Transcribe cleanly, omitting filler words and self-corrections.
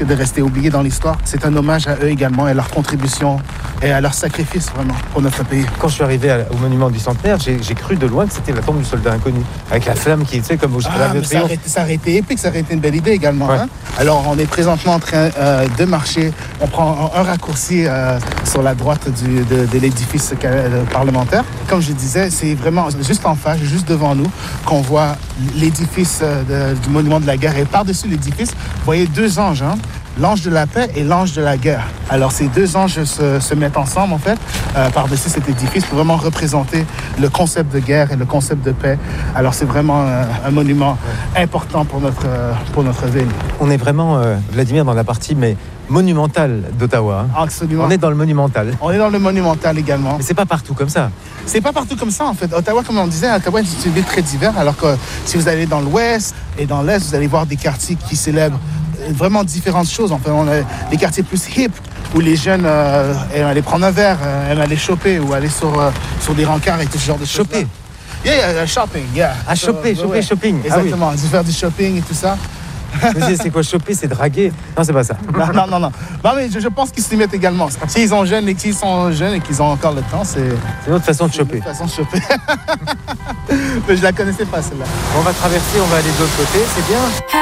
risque de rester oublié dans l'histoire. C'est un hommage à eux également et à leur contribution et à leur sacrifice vraiment pour notre pays. Quand je suis arrivé au monument du centenaire, j'ai cru de loin que c'était la tombe du soldat inconnu, avec la flamme qui, tu sais, comme au Arc de Triomphe. Ça aurait été épique, ça aurait été une belle idée également. Ouais. Hein? Alors, on est présentement en train de marcher. On prend un raccourci sur la droite de l'édifice parlementaire. Comme je disais, c'est vraiment juste en face, juste devant nous, qu'on voit l'édifice du monument de la guerre. Et par-dessus l'édifice, vous voyez deux anges, hein? L'ange de la paix et l'ange de la guerre. Alors, ces deux anges se mettent ensemble, en fait, par-dessus cet édifice pour vraiment représenter le concept de guerre et le concept de paix. Alors, c'est vraiment un monument important pour notre ville. On est vraiment, Vladimir, dans la partie monumentale d'Ottawa. Hein. Absolument. On est dans le monumental. On est dans le monumental également. Mais c'est pas partout comme ça. C'est pas partout comme ça, en fait. Ottawa, comme on disait, Ottawa est une ville très diverse, alors que si vous allez dans l'ouest et dans l'est, vous allez voir des quartiers qui célèbrent vraiment différentes choses. Enfin, on a des quartiers plus hip où les jeunes aiment aller prendre un verre, aiment aller choper ou aller sur des rencarts et tout ce genre de choses. Choper. Yeah, shopping, yeah. Ah, choper, shopping. Exactement, faire du shopping et tout ça. Mais c'est quoi choper? C'est draguer? Non, c'est pas ça. Non. Non, mais je pense qu'ils s'y mettent également. S'ils sont jeunes et qu'ils ont encore le temps, c'est une autre façon de choper. Une autre façon de choper. Mais je la connaissais pas, celle-là. On va traverser, on va aller de l'autre côté, c'est bien.